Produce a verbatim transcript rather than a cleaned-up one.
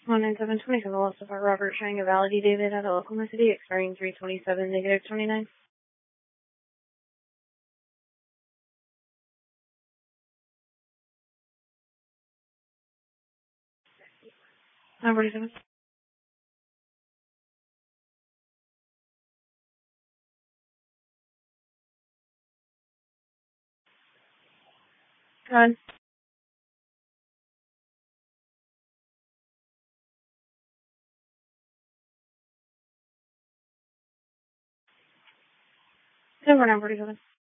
one nine seven twenty-seven, Melissa for Robert, showing a valid David at Oklahoma City, expiring three twenty-seven, negative twenty-nine. Number seven. Go ahead. Number number seven.